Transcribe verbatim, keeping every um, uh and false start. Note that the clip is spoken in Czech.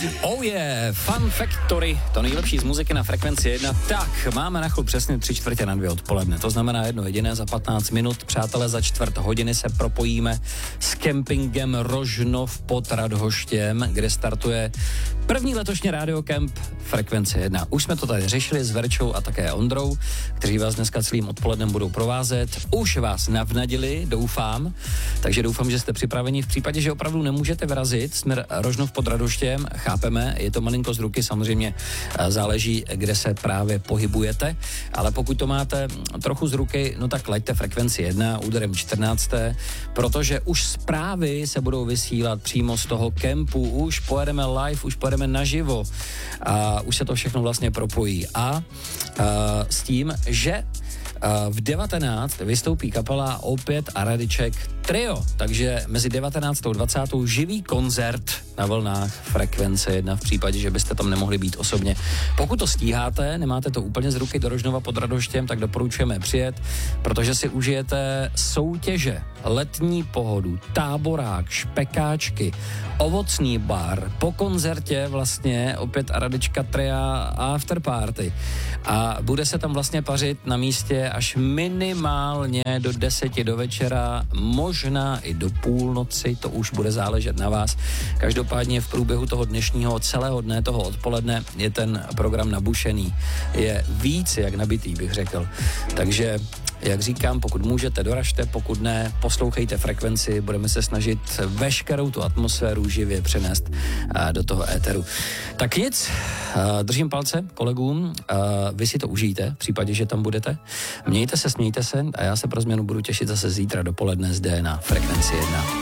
Oh yeah, Fun Factory, to nejlepší z muziky na Frekvenci jedna. Tak, máme na chlup přesně tři čtvrtě na dvě odpoledne, to znamená jedno jediné za patnáct minut. Přátelé, za čtvrt hodiny se propojíme s kempingem Rožnov pod Radhoštěm, kde startuje první letošní radiokemp Frekvence jedna. Už jsme to tady řešili s Verčou a také Ondrou, kteří vás dneska celým odpolednem budou provázet. Už vás navnadili, doufám, takže doufám, že jste připraveni. V případě, že opravdu nemůžete vyrazit směr Rožnov pod Radhoštěm, chápeme, je to malinko z ruky, samozřejmě záleží, kde se právě pohybujete, ale pokud to máte trochu z ruky, no tak laďte Frekvenci jedna úderem čtrnáct, protože už zprávy se budou vysílat přímo z toho kempu, už pojedeme live, už pojedeme naživo a už se to všechno vlastně propojí a, a s tím, že v devatenáct vystoupí kapela Opět a Radiček Trio, takže mezi devatenáctou a dvacátou živý koncert na vlnách Frekvence jedna v případě, že byste tam nemohli být osobně. Pokud to stíháte, nemáte to úplně z ruky do Rožnova pod Radhoštěm, tak doporučujeme přijet, protože si užijete soutěže, letní pohodu, táborák, špekáčky, ovocný bar, po koncertě vlastně Opět a Radička Tria afterparty a bude se tam vlastně pařit na místě až minimálně do deseti do večera, možná i do půlnoci, to už bude záležet na vás. Každopádně v průběhu toho dnešního celého dne, toho odpoledne je ten program nabušený. Je víc jak nabitý, bych řekl. Takže jak říkám, pokud můžete, doražte, pokud ne, poslouchejte Frekvenci, budeme se snažit veškerou tu atmosféru živě přenést do toho éteru. Tak nic, držím palce kolegům, vy si to užijte, v případě, že tam budete. Mějte se, smějte se a já se pro změnu budu těšit zase zítra dopoledne zde na Frekvenci jedna.